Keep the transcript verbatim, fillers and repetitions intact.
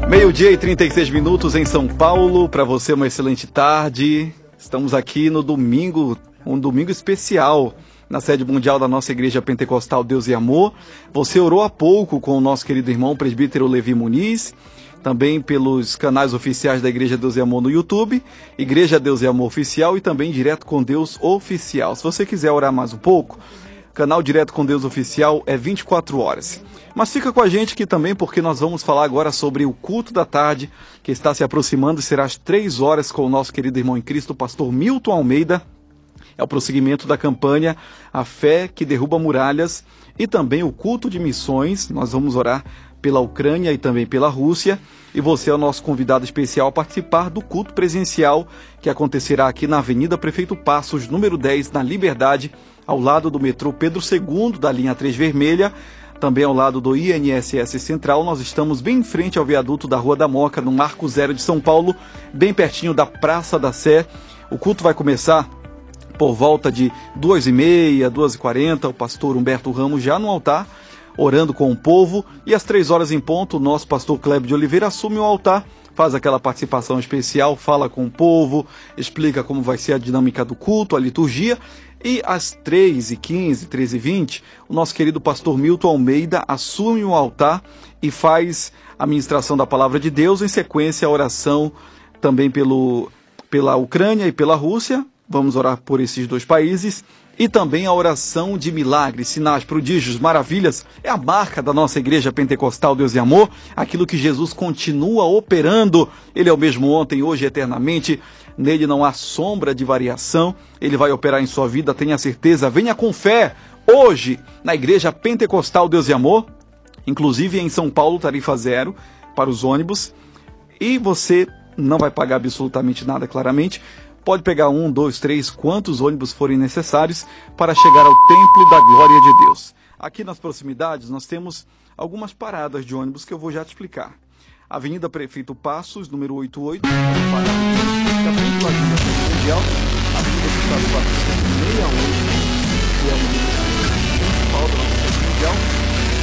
Meio-dia e trinta e seis minutos em São Paulo. Para você, uma excelente tarde. Estamos aqui no domingo, um domingo especial, na sede mundial da nossa Igreja Pentecostal Deus e Amor. Você orou há pouco com o nosso querido irmão presbítero Levi Muniz, também pelos canais oficiais da Igreja Deus e Amor no YouTube, Igreja Deus e Amor Oficial e também Direto com Deus Oficial. Se você quiser orar mais um pouco, canal Direto com Deus Oficial é vinte e quatro horas. Mas fica com a gente aqui também, porque nós vamos falar agora sobre o culto da tarde, que está se aproximando e será às três horas com o nosso querido irmão em Cristo, o pastor Milton Almeida. É o prosseguimento da campanha A Fé que Derruba Muralhas e também o culto de missões. Nós vamos orar pela Ucrânia e também pela Rússia. E você é o nosso convidado especial a participar do culto presencial que acontecerá aqui na Avenida Prefeito Passos, número dez, na Liberdade, ao lado do metrô Pedro segundo, da linha três Vermelha, também ao lado do I N S S Central. Nós estamos bem em frente ao viaduto da Rua da Moca, no Marco Zero de São Paulo, bem pertinho da Praça da Sé. O culto vai começar por volta de duas e meia, duas e quarenta, o pastor Humberto Ramos já no altar, orando com o povo, e às três horas em ponto, o nosso pastor Clébio de Oliveira assume o altar, faz aquela participação especial, fala com o povo, explica como vai ser a dinâmica do culto, a liturgia, e às três e quinze, três e vinte, o nosso querido pastor Milton Almeida assume o altar e faz a ministração da palavra de Deus, em sequência a oração também pelo, pela Ucrânia e pela Rússia. Vamos orar por esses dois países. E também a oração de milagres, sinais, prodígios, maravilhas. É a marca da nossa Igreja Pentecostal Deus e Amor. Aquilo que Jesus continua operando. Ele é o mesmo ontem, hoje, eternamente. Nele não há sombra de variação. Ele vai operar em sua vida, tenha certeza. Venha com fé. Hoje, na Igreja Pentecostal Deus e Amor. Inclusive em São Paulo, tarifa zero para os ônibus. E você não vai pagar absolutamente nada, claramente. Pode pegar um, dois, três, quantos ônibus forem necessários para chegar ao Templo da Glória de Deus. Aqui nas proximidades nós temos algumas paradas de ônibus que eu vou já te explicar. Avenida Prefeito Passos, número oitenta e oito, parada fica bem do ladinho da sede mundial. Avenida Gustavo quatrocentos e sessenta e oito, que é a avenida principal da nossa sede mundial.